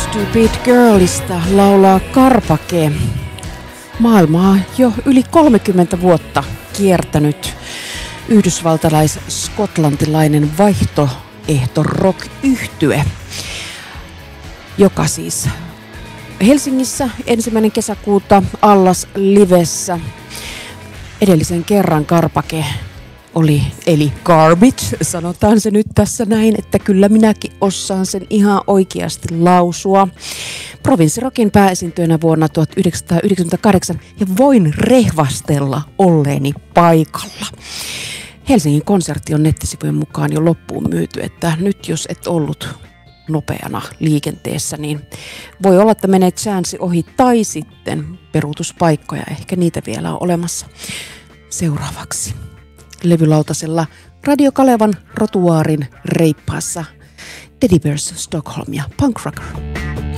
Stupid Girlista laulaa Karpake. Maailmaa jo yli 30 vuotta kiertänyt yhdysvaltalais-skotlantilainen vaihtoehto rock-yhtye, joka siis Helsingissä 1. kesäkuuta Allas Livessä. Edellisen kerran Karpake oli, eli Garbage, sanotaan se nyt tässä näin, että kyllä minäkin osaan sen ihan oikeasti lausua. Provinssirockin pääesiintyönä vuonna 1998 ja voin rehvastella olleeni paikalla. Helsingin konsertti on nettisivujen mukaan jo loppuun myyty, että nyt jos et ollut nopeana liikenteessä, niin voi olla, että menee chanssi ohi tai sitten peruutuspaikkoja, ehkä niitä vielä on olemassa. Seuraavaksi levylautasella Radio Kalevan rotuaarin reippaassa Teddy Bears Stockholm ja Punk Rocker.